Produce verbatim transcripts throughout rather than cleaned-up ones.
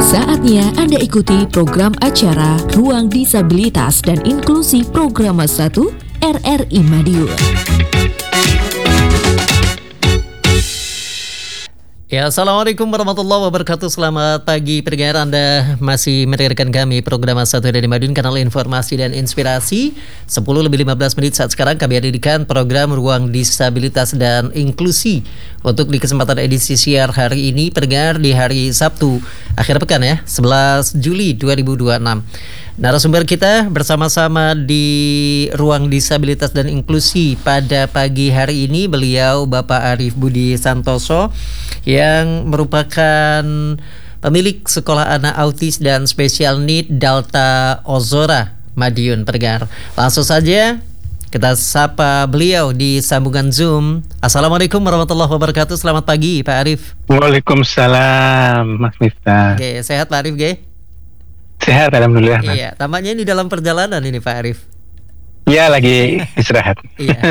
Saatnya Anda ikuti program acara Ruang Disabilitas dan Inklusi Programa satu R R I Madiun. Ya, Assalamualaikum warahmatullahi wabarakatuh. Selamat pagi pendengar, Anda masih mendengarkan kami program satu dari Madiun, kanal informasi dan inspirasi. Sepuluh lebih lima belas menit saat sekarang kami hadirkan program Ruang Disabilitas dan Inklusi. Untuk di kesempatan edisi siar hari ini, pendengar, di hari Sabtu akhir pekan ya, sebelas Juli dua ribu dua puluh enam. Narasumber kita bersama-sama di Ruang Disabilitas dan Inklusi pada pagi hari ini, beliau Bapak Arief Budi Santoso yang merupakan pemilik Sekolah Anak Autis dan Special Need Delta Ozora Madiun, pendengar. Langsung saja kita sapa beliau di sambungan Zoom. Assalamualaikum warahmatullahi wabarakatuh. Selamat pagi Pak Arief. Waalaikumsalam Mas Miftah. Oke, sehat Pak Arief, ge? Sehat, alhamdulillah. Mas. Iya, tampaknya ini dalam perjalanan ini Pak Arief. Iya, lagi istirahat. Iya.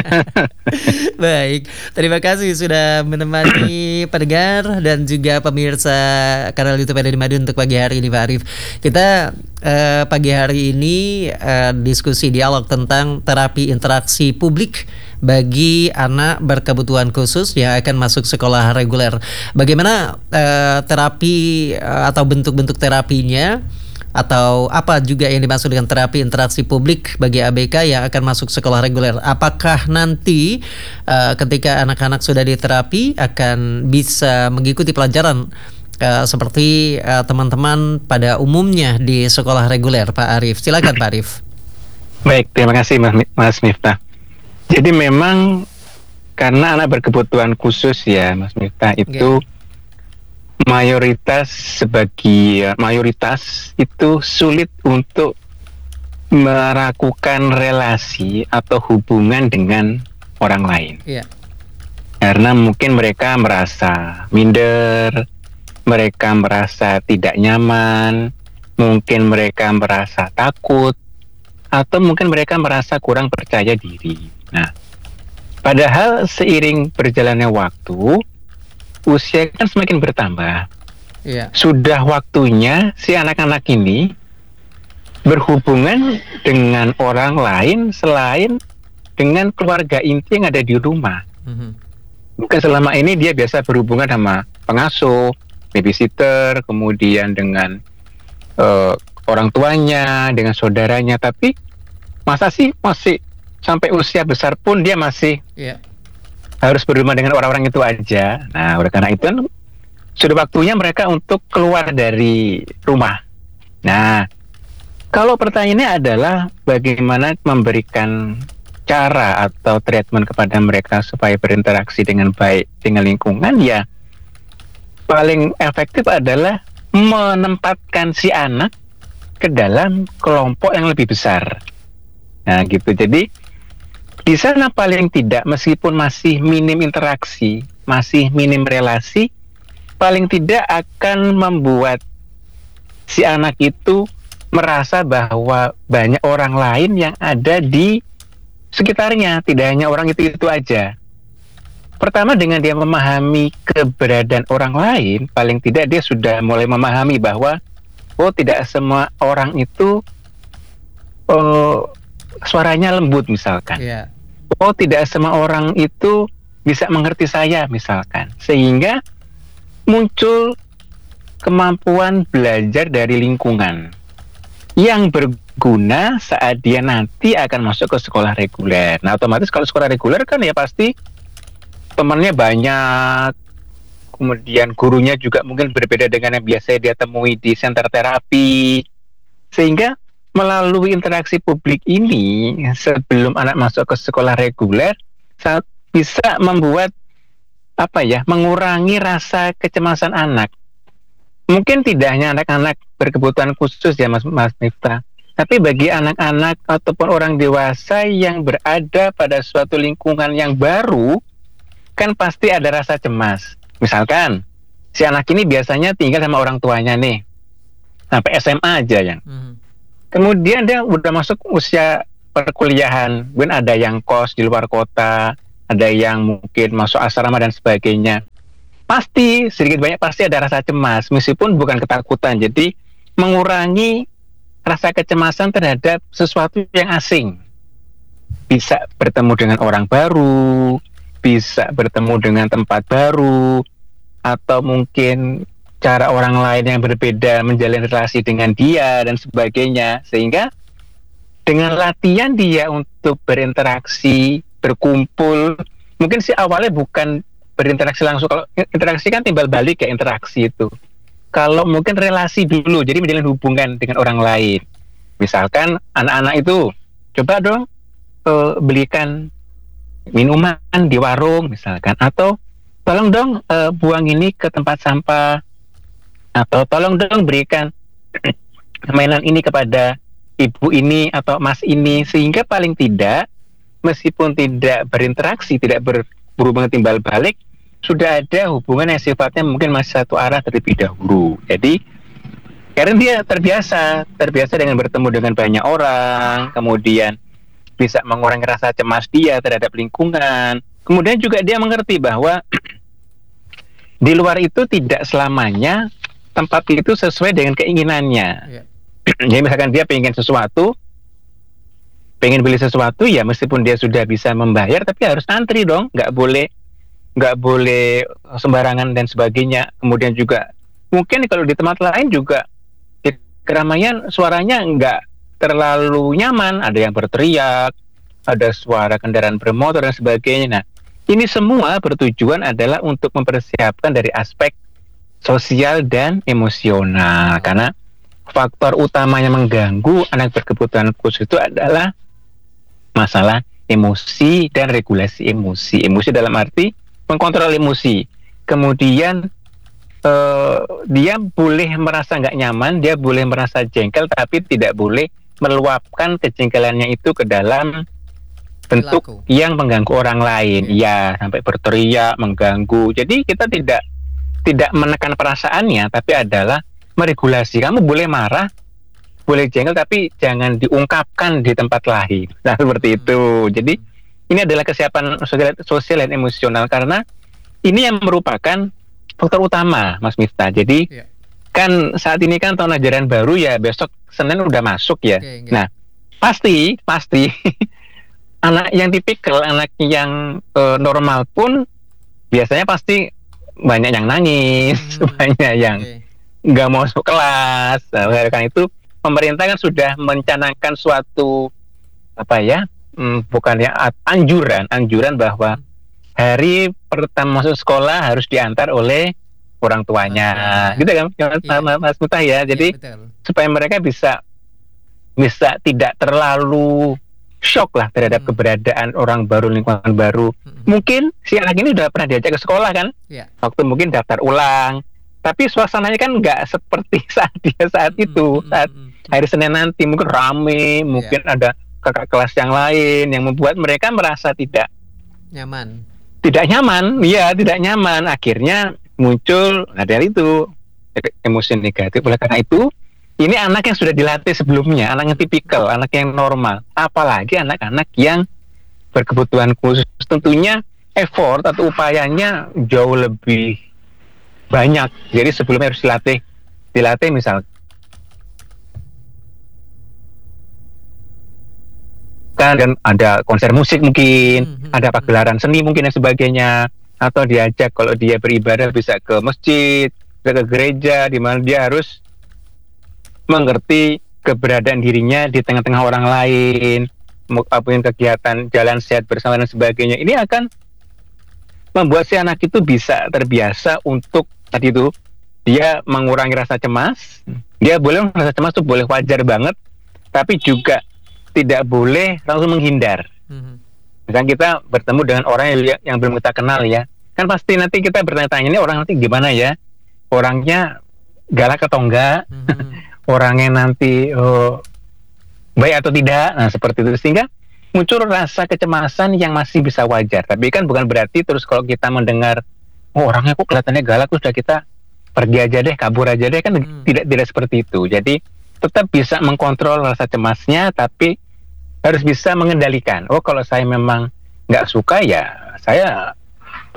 Baik, terima kasih sudah menemani pendengar dan juga pemirsa kanal YouTube R R I Madiun untuk pagi hari ini Pak Arief. Kita eh, pagi hari ini eh, diskusi dialog tentang terapi interaksi publik bagi anak berkebutuhan khusus yang akan masuk sekolah reguler. Bagaimana eh, terapi eh, atau bentuk-bentuk terapinya, atau apa juga yang dimaksud dengan terapi interaksi publik bagi A B K yang akan masuk sekolah reguler? Apakah nanti uh, ketika anak-anak sudah diterapi akan bisa mengikuti pelajaran uh, seperti uh, teman-teman pada umumnya di sekolah reguler? Pak Arief, silakan Pak Arief. Baik, terima kasih Mas, Mas Miftah. Jadi memang karena anak berkebutuhan khusus ya Mas Miftah itu okay. mayoritas sebagai mayoritas itu sulit untuk melakukan relasi atau hubungan dengan orang lain. Yeah. Karena mungkin mereka merasa minder, mereka merasa tidak nyaman, mungkin mereka merasa takut, atau mungkin mereka merasa kurang percaya diri. Nah, padahal seiring berjalannya waktu, usia kan semakin bertambah. Yeah. Sudah waktunya si anak-anak ini berhubungan dengan orang lain selain dengan keluarga inti yang ada di rumah. Mm-hmm. Bukan selama ini dia biasa berhubungan sama pengasuh, babysitter, kemudian dengan uh, orang tuanya, dengan saudaranya. Tapi masa sih masih sampai usia besar pun dia masih yeah. harus berhubungan dengan orang-orang itu aja. Nah, oleh karena itu kan sudah waktunya mereka untuk keluar dari rumah. Nah, kalau pertanyaannya adalah bagaimana memberikan cara atau treatment kepada mereka supaya berinteraksi dengan baik dengan lingkungan, ya paling efektif adalah menempatkan si anak ke dalam kelompok yang lebih besar. Nah, gitu. Jadi di sana paling tidak, meskipun masih minim interaksi, masih minim relasi, paling tidak akan membuat si anak itu merasa bahwa banyak orang lain yang ada di sekitarnya, tidak hanya orang itu-itu aja. Pertama, dengan dia memahami keberadaan orang lain, paling tidak dia sudah mulai memahami bahwa oh, tidak semua orang itu oh, suaranya lembut misalkan. Yeah. Oh, tidak semua orang itu bisa mengerti saya misalkan. Sehingga muncul kemampuan belajar dari lingkungan yang berguna saat dia nanti akan masuk ke sekolah reguler. Nah, otomatis kalau sekolah reguler kan ya pasti temannya banyak, kemudian gurunya juga mungkin berbeda dengan yang biasa dia temui di center terapi. Sehingga melalui interaksi publik ini sebelum anak masuk ke sekolah reguler bisa membuat apa ya mengurangi rasa kecemasan anak. Mungkin tidak hanya anak-anak berkebutuhan khusus ya Mas, Mas Miftah, tapi bagi anak-anak ataupun orang dewasa yang berada pada suatu lingkungan yang baru, kan pasti ada rasa cemas. Misalkan si anak ini biasanya tinggal sama orang tuanya nih sampai S M A aja yang. Hmm. Kemudian dia udah masuk usia perkuliahan, mungkin ada yang kos di luar kota, ada yang mungkin masuk asrama dan sebagainya. pasti sedikit banyak pasti ada rasa cemas, meskipun bukan ketakutan. Jadi mengurangi rasa kecemasan terhadap sesuatu yang asing. Bisa bertemu dengan orang baru, bisa bertemu dengan tempat baru, atau mungkin cara orang lain yang berbeda menjalin relasi dengan dia dan sebagainya. Sehingga dengan latihan dia untuk berinteraksi, berkumpul, mungkin sih awalnya bukan berinteraksi langsung. Kalau interaksi kan timbal balik ya interaksi itu. Kalau mungkin relasi dulu, jadi menjalin hubungan dengan orang lain. Misalkan anak-anak itu, coba dong uh, belikan minuman di warung misalkan, atau tolong dong uh, buang ini ke tempat sampah, atau tolong dong berikan mainan ini kepada ibu ini atau mas ini, sehingga paling tidak meskipun tidak berinteraksi, tidak ber, berhubungan timbal balik, sudah ada hubungan yang sifatnya mungkin masih satu arah terlebih dahulu. Jadi karena dia terbiasa, terbiasa dengan bertemu dengan banyak orang, kemudian bisa mengurangi rasa cemas dia terhadap lingkungan. Kemudian juga dia mengerti bahwa di luar itu tidak selamanya tempat itu sesuai dengan keinginannya. Yeah. Jadi misalkan dia pengen sesuatu, pengen beli sesuatu, ya meskipun dia sudah bisa membayar, tapi harus antri dong, nggak boleh, nggak boleh sembarangan dan sebagainya. Kemudian juga mungkin kalau di tempat lain juga di keramaian suaranya nggak terlalu nyaman, ada yang berteriak, ada suara kendaraan bermotor dan sebagainya. Nah, ini semua bertujuan adalah untuk mempersiapkan dari aspek sosial dan emosional, karena faktor utamanya mengganggu anak berkebutuhan khusus itu adalah masalah emosi dan regulasi emosi. Emosi dalam arti mengkontrol emosi. Kemudian uh, dia boleh merasa nggak nyaman, dia boleh merasa jengkel, tapi tidak boleh meluapkan kejengkelannya itu ke dalam bentuk Laku. yang mengganggu orang lain. Ya, sampai berteriak, mengganggu. Jadi kita tidak tidak menekan perasaannya, tapi adalah meregulasi. Kamu boleh marah, boleh jengkel, tapi jangan diungkapkan di tempat lain. Nah, seperti itu. Jadi ini adalah kesiapan sosial, sosial dan emosional, karena ini yang merupakan faktor utama, Mas Miftah. Jadi ya. kan saat ini kan tahun ajaran baru ya, besok Senin udah masuk ya. Oke, nah, pasti pasti anak yang tipikal, anak yang uh, normal pun biasanya pasti banyak yang nangis, hmm. banyak yang nggak mau masuk kelas. Nah, karena itu pemerintah kan sudah mencanangkan suatu apa ya, hmm, bukan ya anjuran, anjuran bahwa hari pertama masuk sekolah harus diantar oleh orang tuanya, ah, gitu kan, ya. Mas Miftah ya. Jadi ya, supaya mereka bisa bisa tidak terlalu shock lah terhadap hmm. keberadaan orang baru, lingkungan baru. Hmm. Mungkin si anak ini udah pernah diajak ke sekolah kan, ya. waktu mungkin daftar ulang. Tapi suasananya kan nggak seperti saat dia saat itu, saat hari Senin nanti mungkin rame, mungkin yeah. ada kakak kelas yang lain yang membuat mereka merasa tidak nyaman. Tidak nyaman, iya tidak nyaman. Akhirnya muncul ada itu emosi negatif. Oleh karena itu, ini anak yang sudah dilatih sebelumnya, anak yang tipikal, anak yang normal. Apalagi anak-anak yang berkebutuhan khusus, tentunya effort atau upayanya jauh lebih banyak. Jadi sebelumnya harus dilatih, dilatih misal kan ada konser musik mungkin, mm-hmm. ada pagelaran seni mungkin dan sebagainya, atau diajak kalau dia beribadah bisa ke masjid, bisa ke gereja, di mana dia harus mengerti keberadaan dirinya di tengah-tengah orang lain, melakukan kegiatan jalan sehat bersama dan sebagainya. Ini akan membuat si anak itu bisa terbiasa untuk tadi itu dia mengurangi rasa cemas. Dia boleh rasa cemas itu boleh wajar banget, tapi juga tidak boleh langsung menghindar. Mm-hmm. Misalnya kita bertemu dengan orang yang, yang belum kita kenal ya, kan pasti nanti kita bertanya-tanya ini orang nanti gimana ya, orangnya galak atau enggak, mm-hmm. orangnya nanti oh, baik atau tidak. Nah seperti itu, sehingga muncul rasa kecemasan yang masih bisa wajar. Tapi kan bukan berarti terus kalau kita mendengar oh orangnya kok kelihatannya galak, terus udah kita pergi aja deh, kabur aja deh, kan hmm. tidak tidak seperti itu. Jadi tetap bisa mengkontrol rasa cemasnya, tapi harus bisa mengendalikan. Oh kalau saya memang nggak suka ya saya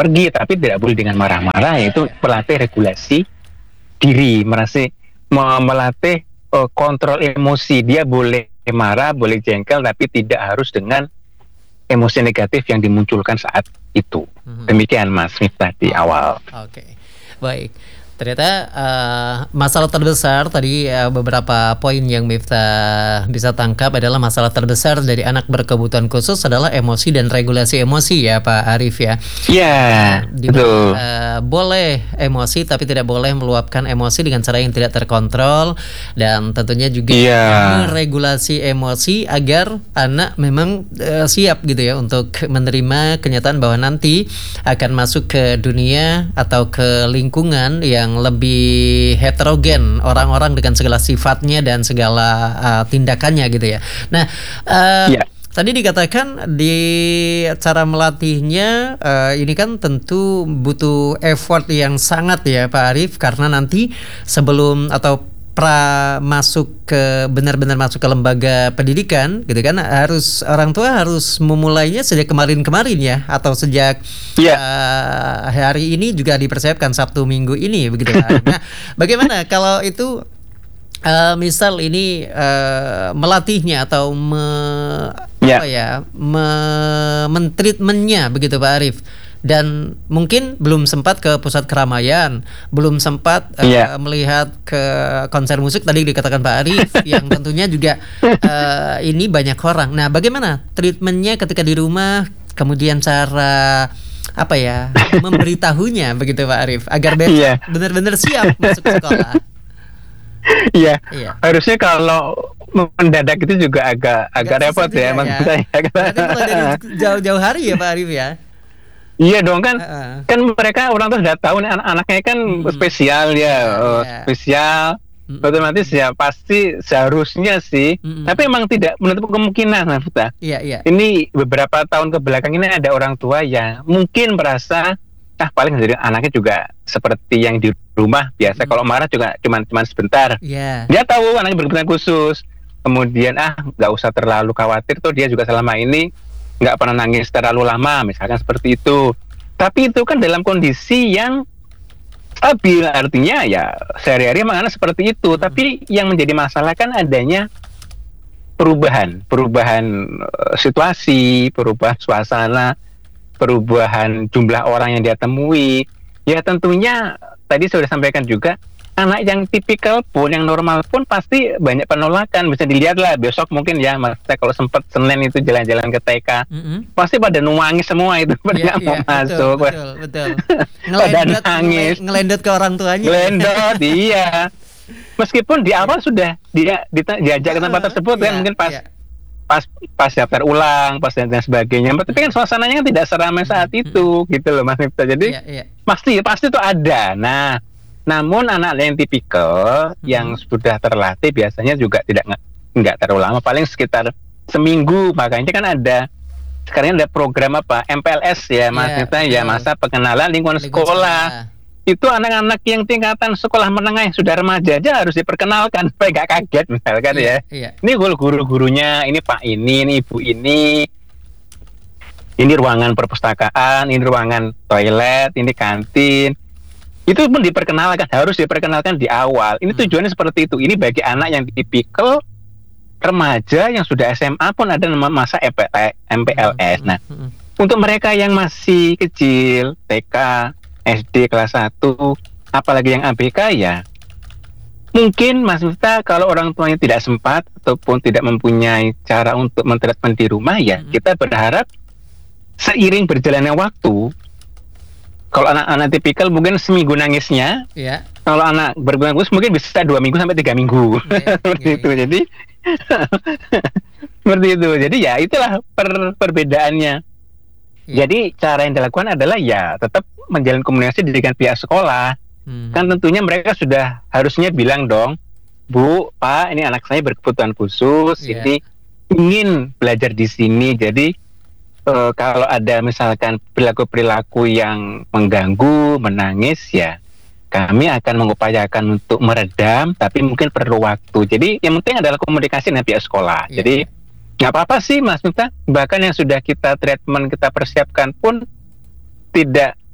pergi, tapi tidak boleh dengan marah-marah, yaitu melatih regulasi diri, merasa melatih uh, kontrol emosi. Dia boleh marah, boleh jengkel, tapi tidak harus dengan emosi negatif yang dimunculkan saat itu. Mm-hmm. Demikian Mas Miftah di awal. Oke, okay. Baik. Ternyata uh, masalah terbesar tadi uh, beberapa poin yang Miftah bisa tangkap adalah masalah terbesar dari anak berkebutuhan khusus adalah emosi dan regulasi emosi ya Pak Arief ya. Iya, yeah, betul. Uh, boleh emosi tapi tidak boleh meluapkan emosi dengan cara yang tidak terkontrol, dan tentunya juga yeah. meregulasi emosi agar anak memang uh, siap gitu ya untuk menerima kenyataan bahwa nanti akan masuk ke dunia atau ke lingkungan yang lebih heterogen, orang-orang dengan segala sifatnya dan segala uh, tindakannya gitu ya. Nah, uh, yeah. tadi dikatakan di cara melatihnya uh, ini kan tentu butuh effort yang sangat ya Pak Arief, karena nanti sebelum atau pra masuk ke benar-benar masuk ke lembaga pendidikan gitu kan, harus orang tua harus memulainya sejak kemarin-kemarin ya, atau sejak yeah. uh, hari ini juga dipersiapkan Sabtu Minggu ini begitu kan. Nah, bagaimana kalau itu uh, misal ini uh, melatihnya atau me, yeah. apa ya me, mentreatmentnya begitu Pak Arief, dan mungkin belum sempat ke pusat keramaian, belum sempat yeah. uh, melihat ke konser musik tadi dikatakan Pak Arief yang tentunya juga uh, ini banyak orang. Nah, bagaimana treatmentnya ketika di rumah, kemudian cara apa ya memberitahunya begitu Pak Arief agar besok yeah. benar-benar siap masuk ke sekolah. Iya, yeah. harusnya kalau mendadak itu juga agak agak repot ya, maksud saya. Berarti mulai dari jauh-jauh hari ya Pak Arief ya. Iya dong kan, uh-uh. kan mereka orang tua sudah tahu nih anak-anaknya kan hmm. spesial ya, yeah, uh, yeah. spesial, hmm. otomatis ya pasti seharusnya sih, hmm. tapi emang tidak menutup kemungkinan, Miftah. Iya yeah, iya. Yeah. Ini beberapa tahun kebelakang ini ada orang tua yang mungkin merasa, ah paling dari anaknya juga seperti yang di rumah biasa, hmm. kalau marah juga cuman cuman sebentar. Yeah. Dia tahu anaknya berkebutuhan khusus, kemudian ah nggak usah terlalu khawatir tuh, dia juga selama ini nggak pernah nangis terlalu lama, misalkan seperti itu. Tapi itu kan dalam kondisi yang stabil, artinya ya sehari-hari emang anak seperti itu. Hmm. Tapi yang menjadi masalah kan adanya perubahan, perubahan uh, situasi, perubahan suasana, perubahan jumlah orang yang dia temui. Ya tentunya tadi sudah sampaikan juga, anak yang tipikal pun, yang normal pun pasti banyak penolakan. Bisa dilihat lah besok mungkin ya, maksudnya kalau sempat Senin itu jalan-jalan ke T K, mm-hmm. pasti pada nuangis semua itu, pada yeah, mau yeah, masuk. Betul, betul, betul. Pada nangis. Ngelendot ke orang tuanya. Ngelendot, iya. Meskipun di awal yeah. sudah dia diajak ke tempat tersebut yeah, kan, mungkin pas yeah. pas pas daftar ulang, pas dan sebagainya. Tapi kan suasananya kan tidak seramai saat mm-hmm. itu, gitu loh Mas Miftah. Jadi yeah, yeah. pasti pasti itu ada. Nah, namun anak yang tipikal hmm. yang sudah terlatih biasanya juga tidak nggak terlalu lama, paling sekitar seminggu. Makanya kan ada sekarang ada program apa M P L S ya Mas Miftah yeah, ya, masa pengenalan lingkungan sekolah. sekolah. Itu anak-anak yang tingkatan sekolah menengah yang sudah remaja aja harus diperkenalkan supaya nggak kaget misalkan yeah, ya. Yeah. Ini guru-gurunya, ini Pak ini, ini Ibu ini. Ini ruangan perpustakaan, ini ruangan toilet, ini kantin. Itu pun diperkenalkan, harus diperkenalkan di awal. Ini tujuannya hmm. seperti itu. Ini bagi anak yang tipikal remaja yang sudah S M A pun ada masa M P L S. Nah, hmm. untuk mereka yang masih kecil, T K, S D kelas satu, apalagi yang A B K ya, mungkin Mas Miftah kalau orang tuanya tidak sempat ataupun tidak mempunyai cara untuk mentreatment di rumah ya, hmm. kita berharap seiring berjalannya waktu, kalau anak-anak tipikal mungkin seminggu nangisnya, yeah. kalau anak berkebutuhan khusus mungkin bisa dua minggu sampai tiga minggu, yeah, seperti yeah, itu. Yeah. Jadi seperti itu. Jadi ya itulah per, perbedaannya. Yeah. Jadi cara yang dilakukan adalah ya tetap menjalin komunikasi dengan pihak sekolah. Hmm. Kan tentunya mereka sudah harusnya bilang dong, Bu, Pak, ini anak saya berkebutuhan khusus, yeah. ini ingin belajar di sini. Jadi Uh, kalau ada misalkan perilaku-perilaku yang mengganggu, menangis ya, kami akan mengupayakan untuk meredam, tapi mungkin perlu waktu. Jadi yang penting adalah komunikasi dengan pihak sekolah. Yeah. Jadi nggak apa-apa sih Mas Miftah, bahkan yang sudah kita treatment, kita persiapkan pun tidak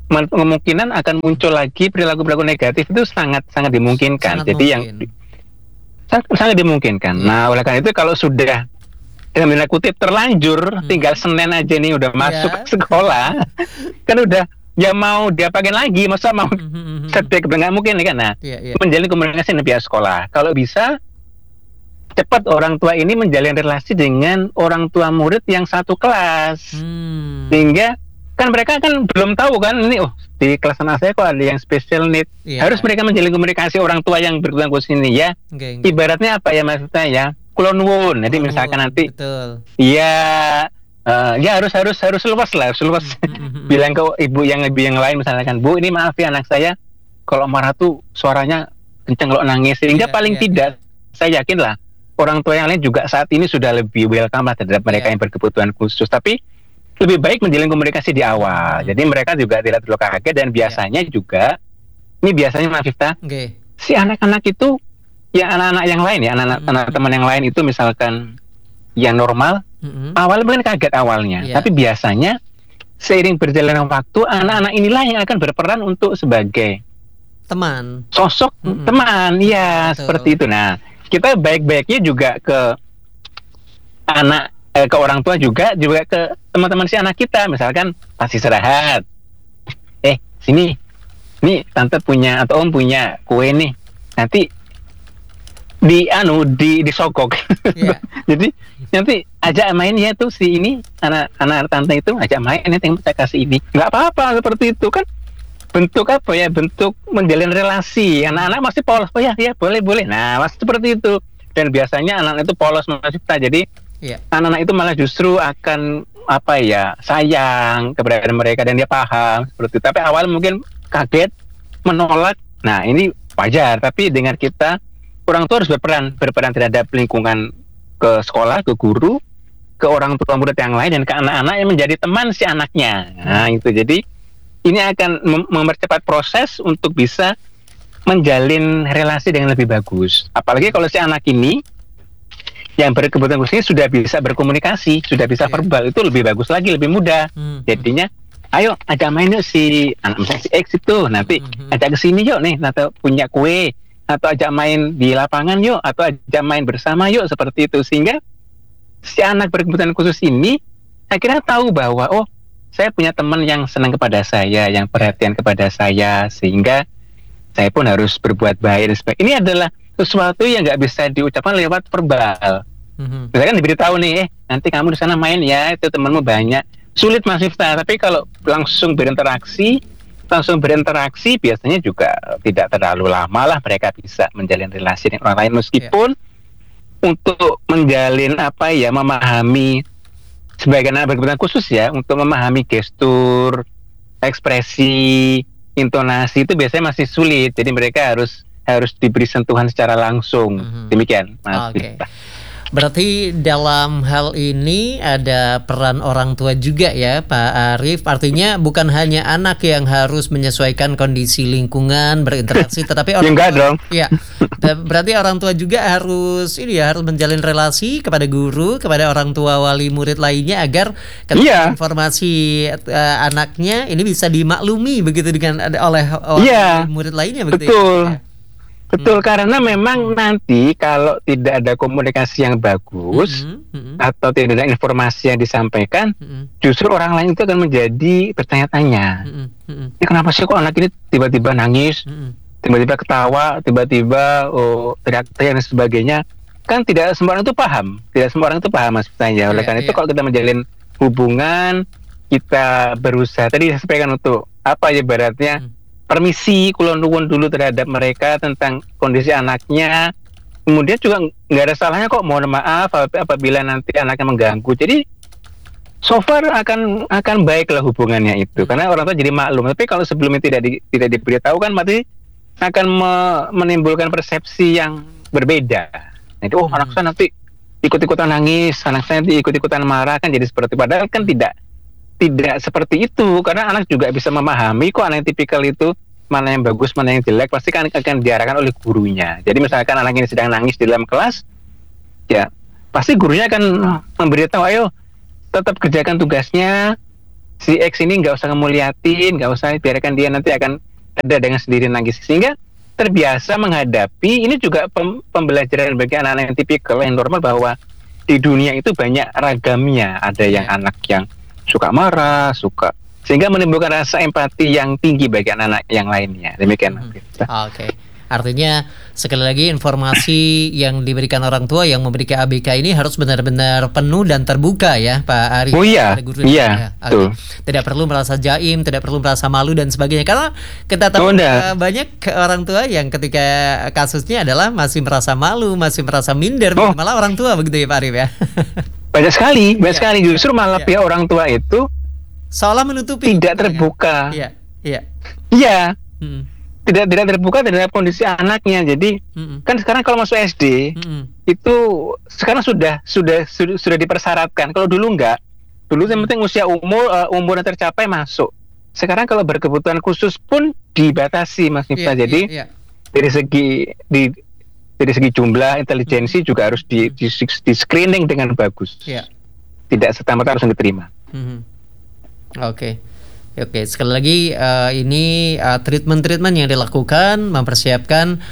kemungkinan akan muncul lagi perilaku-perilaku negatif itu sangat sangat dimungkinkan. Sangat Jadi mungkin. yang sangat, sangat dimungkinkan. Iya. Nah, oleh karena itu kalau sudah dalam tanda kutip terlanjur, Hmm. tinggal Senin aja nih udah masuk Iya. ke sekolah, kan udah ya mau diapain lagi, masa mau Hmm. sedek, nggak mungkin nih kan. Nah, Iya, iya. menjalin komunikasi dengan pihak sekolah. Kalau bisa cepat orang tua ini menjalin relasi dengan orang tua murid yang satu kelas, Hmm. sehingga kan mereka kan belum tahu kan ini, oh di kelas anak saya kok ada yang special need. Iya. Harus mereka menjalin komunikasi orang tua yang berkebutuhan khusus ini ya. Oke, oke. Ibaratnya apa ya maksudnya ya? Kulon wun. Jadi Oh, misalkan nanti betul. ya eh, ya harus harus harus luas lah, harus luas. Hmm. Bilang ke ibu yang ibu yang lain misalkan, Bu ini maaf ya anak saya kalau marah tuh suaranya kenceng kalau nangis. Sehingga Iya, paling iya, tidak saya yakin lah orang tua yang lain juga saat ini sudah lebih welcome lah terhadap mereka Iya. yang berkebutuhan khusus. Tapi lebih baik menjalin komunikasi di awal. Hmm. Jadi mereka juga tidak terlalu kaget dan biasanya juga ini biasanya Mas Miftah, Oke. si anak-anak itu ya anak-anak yang lain ya anak-anak Hmm. anak teman yang lain itu misalkan yang normal Hmm. awalnya mungkin kaget awalnya, Iya. tapi biasanya seiring berjalannya waktu anak-anak inilah yang akan berperan untuk sebagai Teman. sosok Mm-mm. teman, ya Betul. seperti itu. Nah, kita baik-baiknya juga ke anak, eh, ke orang tua juga, juga ke teman-teman si anak kita. Misalkan pas istirahat, eh sini, nih tante punya atau om punya kue nih, nanti di anu di disogok. Iya. Jadi nanti ajak main ya tuh si ini anak anak tante itu ajak main nanti yang saya kasih ini. Nggak apa-apa seperti itu kan. Bentuk apa ya, bentuk menjalin relasi. Anak-anak masih polos, oh ya ya boleh boleh. Nah masih seperti itu. Dan biasanya anak-anak itu polos Mas Miftah. Jadi Iya. anak-anak itu malah justru akan apa ya, sayang kepada mereka dan dia paham seperti itu. Tapi awal mungkin kaget, menolak. Nah ini wajar. Tapi dengan kita orang tua harus berperan berperan terhadap lingkungan, ke sekolah, ke guru, ke orang tua murid yang lain dan ke anak-anak yang menjadi teman si anaknya. Nah itu jadi ini akan mem- mempercepat proses untuk bisa menjalin relasi dengan lebih bagus. Apalagi kalau si anak ini yang berkebutuhan khusus ini sudah bisa berkomunikasi, sudah bisa Iya. verbal, itu lebih bagus lagi, lebih mudah. Hmm. Jadinya, ayo ajak main yuk si anak misalnya si X itu, nanti Mhm. ajak ke sini yuk nih, atau punya kue, atau ajak main di lapangan yuk, atau ajak main bersama yuk, seperti itu. Sehingga si anak berkebutuhan khusus ini akhirnya tahu bahwa oh saya punya teman yang senang kepada saya, yang perhatian kepada saya, sehingga saya pun harus berbuat baik dan sebagainya. Ini adalah sesuatu yang nggak bisa diucapkan lewat verbal. Mhm. Misalkan diberitahu nih, eh nanti kamu di sana main ya, itu temanmu banyak. Sulit Mas Miftah, tapi kalau langsung berinteraksi, langsung berinteraksi biasanya juga tidak terlalu lama lah mereka bisa menjalin relasi dengan orang lain, meskipun untuk menjalin apa ya, memahami sebagai anak berkebutuhan khusus ya, untuk memahami gestur, ekspresi, intonasi itu biasanya masih sulit. Jadi mereka harus harus diberi sentuhan secara langsung. Mhm. Demikian, Mas. Oke. Berarti dalam hal ini ada peran orang tua juga ya Pak Arief. Artinya bukan hanya anak yang harus menyesuaikan kondisi lingkungan, berinteraksi, tetapi orang Ya, enggak tua, dong. ya, berarti orang tua juga harus ini ya, harus menjalin relasi kepada guru, kepada orang tua wali murid lainnya agar ketika Iya. informasi eh, anaknya ini bisa dimaklumi begitu dengan oleh wali Iya. murid lainnya begitu Betul. ya. Betul, karena memang nanti kalau tidak ada komunikasi yang bagus, Mhm, mhm, atau tidak ada informasi yang disampaikan, mhm, justru orang lain itu akan menjadi bertanya-tanya. mhm, mhm, Ini kenapa sih kok anak ini tiba-tiba nangis, mhm. tiba-tiba ketawa, tiba-tiba oh, teriak-teriak dan sebagainya? Kan tidak semua orang itu paham, tidak semua orang itu paham Mas Tanya. Oleh Iya, karena itu iya. kalau kita menjalin hubungan, kita berusaha tadi saya sampaikan untuk apa ya, ibaratnya Hmm. permisi kulon nuwun dulu terhadap mereka tentang kondisi anaknya. Kemudian juga nggak ada salahnya kok mohon maaf ap- apabila nanti anaknya mengganggu. Jadi so far akan akan baik lah hubungannya itu, karena orang tua jadi maklum. Tapi kalau sebelumnya tidak di, tidak diberitahu kan berarti akan me- menimbulkan persepsi yang berbeda. Nah, itu oh Hmm. anak saya nanti ikut-ikutan nangis, anak saya nanti ikut-ikutan marah, kan jadi seperti, padahal kan tidak tidak seperti itu, karena anak juga bisa memahami kok anak yang tipikal itu mana yang bagus, mana yang jelek, pasti kan akan diarahkan oleh gurunya. Jadi misalkan anak ini sedang nangis di dalam kelas, ya pasti gurunya akan memberitahu, ayo tetap kerjakan tugasnya, si X ini nggak usah kamu liatin, nggak usah, biarkan dia nanti akan ada dengan sendiri nangis, sehingga terbiasa menghadapi. Ini juga pem, pembelajaran bagi anak-anak yang tipikal yang normal, bahwa di dunia itu banyak ragamnya. Ada yang Ya. anak yang suka marah, suka, sehingga menimbulkan rasa empati yang tinggi bagi anak-anak yang lainnya. Demikian. Mhm. Mas. Oke. Artinya sekali lagi informasi yang diberikan orang tua yang memiliki A B K ini harus benar-benar penuh dan terbuka ya Pak Arif. Oh iya, Pada guru iya, ya. Oke. betul. Tidak perlu merasa jaim, tidak perlu merasa malu dan sebagainya. Karena kita tahu Oh, enggak. eh, banyak orang tua yang ketika kasusnya adalah masih merasa malu, masih merasa minder, Oh. malah orang tua begitu ya Pak Arif ya. Banyak sekali, banyak Iya. sekali. Justru malah Iya. pihak orang tua itu Seolah menutupi tidak rupanya. terbuka. Iya, iya. Iya, Mm-mm. tidak tidak terbuka terhadap kondisi anaknya. Jadi Mm-mm. kan sekarang kalau masuk S D Mm-mm. itu sekarang sudah sudah sudah, sudah dipersyaratkan. Kalau dulu enggak, dulu yang penting usia umur uh, umur yang tercapai masuk. Sekarang kalau berkebutuhan khusus pun dibatasi, Mas Miftah. Iya, Jadi iya, iya. dari segi di dari segi jumlah intelijensi juga harus di, di, di screening dengan bagus. Iya. Tidak serta-merta harus diterima. Mhm. Oke, oke. Sekali lagi eh, ini eh, treatment-treatment yang dilakukan mempersiapkan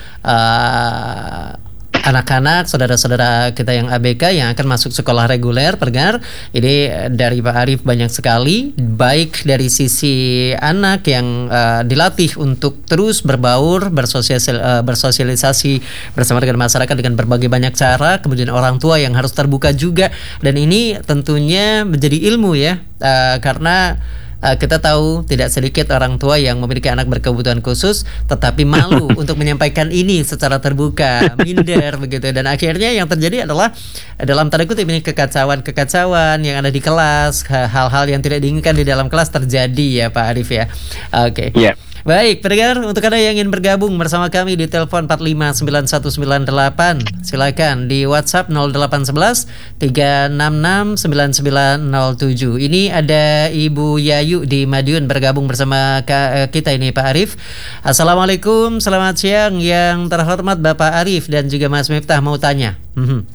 eh, anak-anak, saudara-saudara kita yang A B K yang akan masuk sekolah reguler. Pendengar, ini eh, dari Pak Arif banyak sekali, baik dari sisi anak yang eh, dilatih untuk terus berbaur, bersosial, eh, bersosialisasi bersama dengan masyarakat dengan berbagai banyak cara, kemudian orang tua yang harus terbuka juga, dan ini tentunya menjadi ilmu ya, eh, karena Uh, kita tahu tidak sedikit orang tua yang memiliki anak berkebutuhan khusus tetapi malu untuk menyampaikan ini secara terbuka, minder begitu, dan akhirnya yang terjadi adalah dalam tanda kutip ini kekacauan-kekacauan yang ada di kelas, hal-hal yang tidak diinginkan di dalam kelas terjadi ya Pak Arif ya. Oke. Iya. Baik, pendengar, untuk Anda yang ingin bergabung bersama kami di telepon empat lima sembilan satu sembilan delapan, silakan di WhatsApp nol delapan satu satu tiga enam enam sembilan sembilan nol tujuh. Ini ada Ibu Yayu di Madiun bergabung bersama kita ini Pak Arif. Assalamualaikum, selamat siang yang terhormat Bapak Arif dan juga Mas Miftah, mau tanya. Mhm.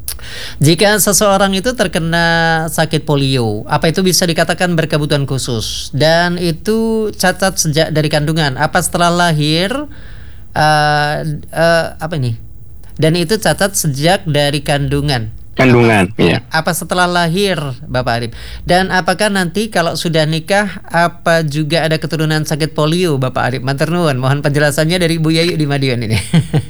Jika seseorang itu terkena sakit polio, apa itu bisa dikatakan berkebutuhan khusus? Dan itu cacat sejak dari kandungan, apa setelah lahir? Uh, uh, apa ini? Dan itu cacat sejak dari kandungan. Kandungan, ya. Apa setelah lahir, Bapak Arif? Dan apakah nanti kalau sudah nikah, apa juga ada keturunan sakit polio, Bapak Arif? Matur nuwun, mohon penjelasannya dari Bu Yayu di Madiun ini.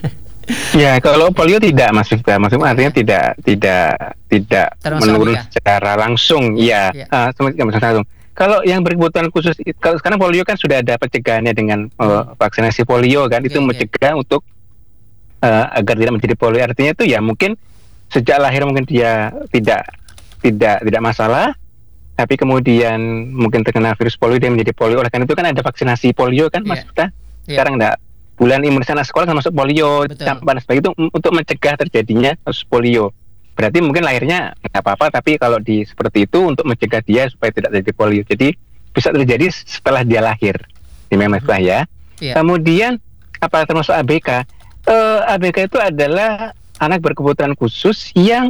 Ya, kalau polio tidak, Mas Miftah. Maksudnya artinya tidak tidak tidak Termasuk menurun ya? secara langsung, ya. Ya. Ah, secara langsung. Kalau yang berkebutuhan khusus, kalau sekarang polio kan sudah ada pencegahannya dengan uh, vaksinasi polio kan, itu Ya, ya. mencegah untuk uh, agar tidak menjadi polio. Artinya itu ya mungkin sejak lahir mungkin dia tidak tidak tidak masalah, tapi kemudian mungkin terkena virus polio dia menjadi polio. Oleh karena itu kan ada vaksinasi polio kan, Mas Ya. Miftah. Ya. Sekarang enggak, bulan imunisasi anak sekolah termasuk polio, Betul. campak dan sebagainya, itu untuk mencegah terjadinya kasus polio. Berarti mungkin lahirnya nggak apa-apa, tapi kalau di seperti itu untuk mencegah dia supaya tidak terjadi polio. Jadi bisa terjadi setelah dia lahir, di Mas Miftah ya. Ya. Kemudian apa termasuk A B K? Eh, A B K itu adalah anak berkebutuhan khusus yang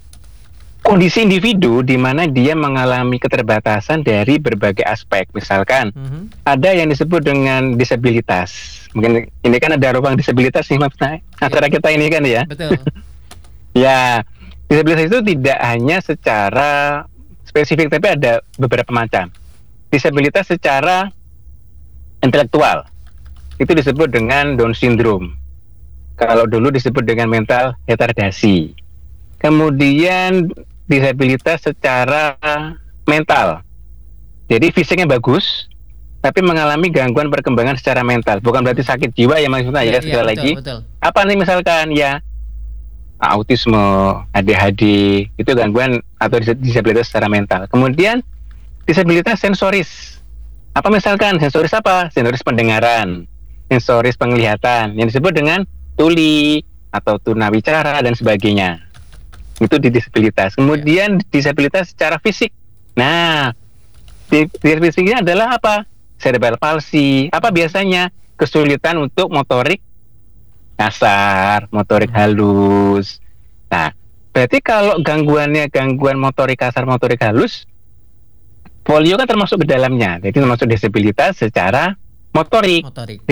kondisi individu di mana dia mengalami keterbatasan dari berbagai aspek. Misalkan Mhm. ada yang disebut dengan disabilitas. Mungkin ini kan ada ruang disabilitas nih, Mas, nah, antara kita ini kan ya. Betul. Ya, disabilitas itu tidak hanya secara spesifik, tapi ada beberapa macam. Disabilitas secara intelektual itu disebut dengan Down syndrome. Kalau dulu disebut dengan mental retardasi. Kemudian disabilitas secara mental. Jadi fisiknya bagus, tapi mengalami gangguan perkembangan secara mental. Bukan berarti sakit jiwa ya maksudnya ya, Iya, sekali betul, lagi. betul. Apa nih misalkan ya autisme, A D H D, itu gangguan atau dis- disabilitas secara mental. Kemudian disabilitas sensoris. Apa misalkan sensoris apa? Sensoris pendengaran, sensoris penglihatan, yang disebut dengan tuli atau tunawicara dan sebagainya. Itu di disabilitas. Kemudian disabilitas secara fisik. Nah, di- disabilitas fisiknya adalah apa? Cerebral palsy. Apa biasanya? Kesulitan untuk motorik kasar, motorik halus. Nah, berarti kalau gangguannya gangguan motorik kasar, motorik halus, polio kan termasuk ke dalamnya, jadi termasuk disabilitas secara motorik. Motorik.